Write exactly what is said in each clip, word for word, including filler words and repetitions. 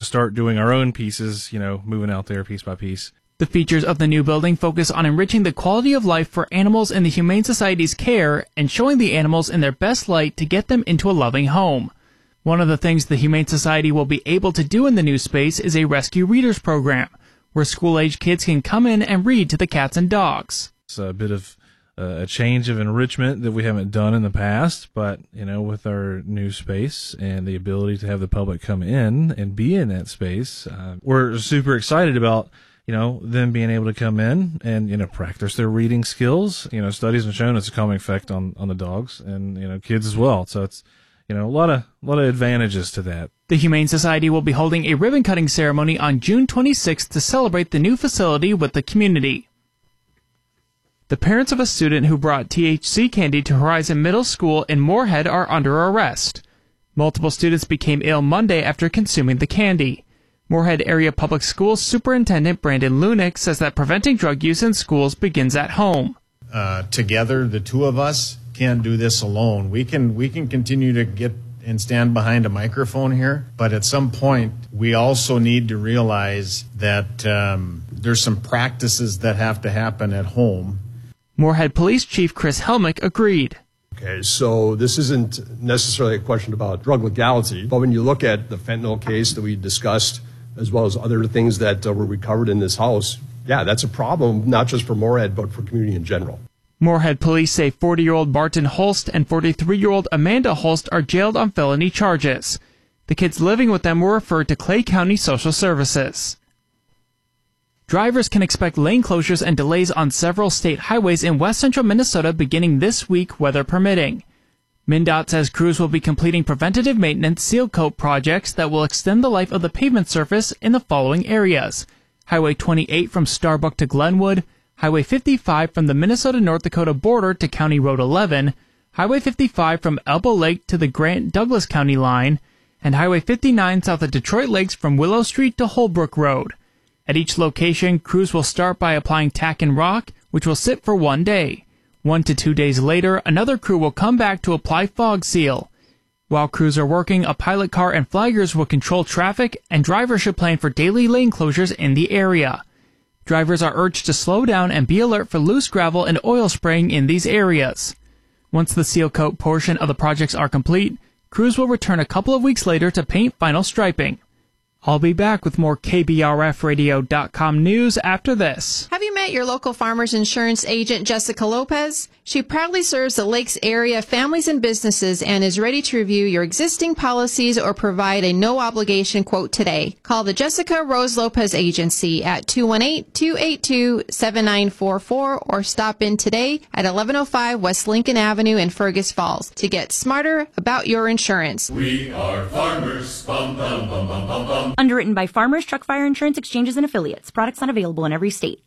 start doing our own pieces, you know, moving out there piece by piece. The features of the new building focus on enriching the quality of life for animals in the Humane Society's care and showing the animals in their best light to get them into a loving home. One of the things the Humane Society will be able to do in the new space is a rescue readers program, where school-age kids can come in and read to the cats and dogs. It's a bit of uh, a change of enrichment that we haven't done in the past, but, you know, with our new space and the ability to have the public come in and be in that space, uh, we're super excited about you know, them being able to come in and, you know, practice their reading skills. You know, studies have shown it's a calming effect on, on the dogs and, you know, kids as well. So it's, you know, a lot of, a lot of advantages to that. The Humane Society will be holding a ribbon cutting ceremony on June twenty-sixth to celebrate the new facility with the community. The parents of a student who brought T H C candy to Horizon Middle School in Moorhead are under arrest. Multiple students became ill Monday after consuming the candy. Moorhead Area Public Schools Superintendent Brandon Lunick says that preventing drug use in schools begins at home. Uh, together, the two of us can't do this alone. We can we can continue to get and stand behind a microphone here, but at some point, we also need to realize that um, there's some practices that have to happen at home. Moorhead Police Chief Chris Helmick agreed. Okay, so this isn't necessarily a question about drug legality, but when you look at the fentanyl case that we discussed, as well as other things that uh, were recovered in this house, yeah, that's a problem, not just for Moorhead, but for community in general. Moorhead police say forty-year-old Barton Holst and forty-three-year-old Amanda Holst are jailed on felony charges. The kids living with them were referred to Clay County Social Services. Drivers can expect lane closures and delays on several state highways in west central Minnesota beginning this week, weather permitting. MnDOT says crews will be completing preventative maintenance seal coat projects that will extend the life of the pavement surface in the following areas: Highway twenty-eight from Starbuck to Glenwood, Highway fifty-five from the Minnesota-North Dakota border to County Road eleven, Highway fifty-five from Elbow Lake to the Grant-Douglas County line, and Highway fifty-nine south of Detroit Lakes from Willow Street to Holbrook Road. At each location, crews will start by applying tack and rock, which will sit for one day. One to two days later, another crew will come back to apply fog seal. While crews are working, a pilot car and flaggers will control traffic, and drivers should plan for daily lane closures in the area. Drivers are urged to slow down and be alert for loose gravel and oil spraying in these areas. Once the seal coat portion of the projects are complete, crews will return a couple of weeks later to paint final striping. I'll be back with more K B R F radio dot com news after this. Have you met your local Farmers Insurance agent, Jessica Lopez? She proudly serves the Lakes area families and businesses and is ready to review your existing policies or provide a no-obligation quote today. Call the Jessica Rose Lopez Agency at two one eight, two eight two, seven nine four four or stop in today at eleven oh five West Lincoln Avenue in Fergus Falls to get smarter about your insurance. We are farmers. Bum, bum, bum, bum, bum, bum. Underwritten by Farmers Truck Fire Insurance Exchanges and Affiliates. Products not available in every state.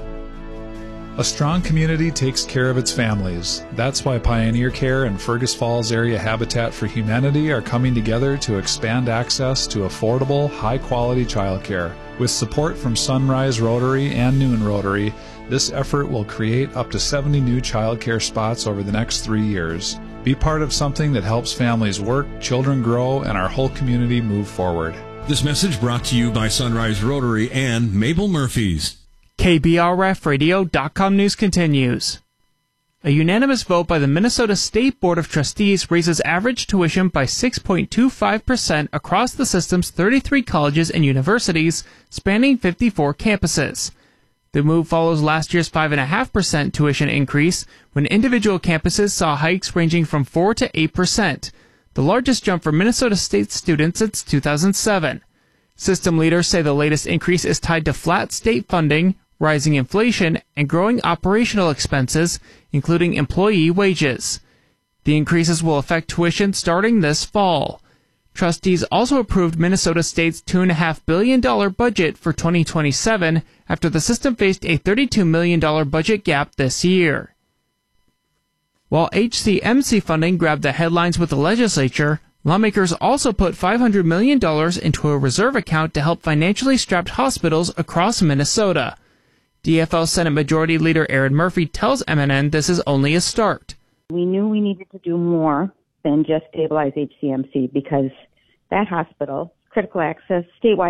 A strong community takes care of its families. That's why Pioneer Care and Fergus Falls Area Habitat for Humanity are coming together to expand access to affordable, high-quality childcare. With support from Sunrise Rotary and Noon Rotary, this effort will create up to seventy new childcare spots over the next three years. Be part of something that helps families work, children grow, and our whole community move forward. This message brought to you by Sunrise Rotary and Mabel Murphy's. K B R F radio dot com news continues. A unanimous vote by the Minnesota State Board of Trustees raises average tuition by six point two five percent across the system's thirty-three colleges and universities spanning fifty-four campuses. The move follows last year's five point five percent tuition increase when individual campuses saw hikes ranging from four to eight percent, the largest jump for Minnesota State students since two thousand seven. System leaders say the latest increase is tied to flat state funding, rising inflation, and growing operational expenses, including employee wages. The increases will affect tuition starting this fall. Trustees also approved Minnesota State's two point five billion dollars budget for twenty twenty-seven after the system faced a thirty-two million dollars budget gap this year. While H C M C funding grabbed the headlines with the legislature, lawmakers also put five hundred million dollars into a reserve account to help financially strapped hospitals across Minnesota. D F L Senate Majority Leader Erin Murphy tells M N N this is only a start. We knew we needed to do more than just stabilize H C M C because that hospital, critical access, statewide